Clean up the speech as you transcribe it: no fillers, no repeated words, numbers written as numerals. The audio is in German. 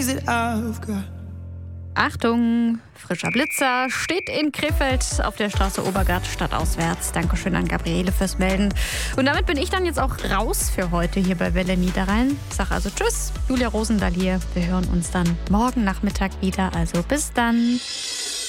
Achtung, frischer Blitzer steht in Krefeld auf der Straße Obergart stadtauswärts. Dankeschön an Gabriele fürs Melden. Und damit bin ich dann jetzt auch raus für heute hier bei Welle Niederrhein. Sag also tschüss, Julia Rosendahl hier. Wir hören uns dann morgen Nachmittag wieder. Also bis dann.